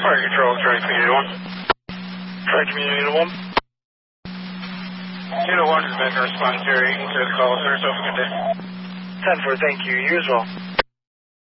Fire Control, Tri Community 1. Tri Community 1. Unit 1 has been responding to the call, sir, so have a good day. 10-4, thank you. You as well.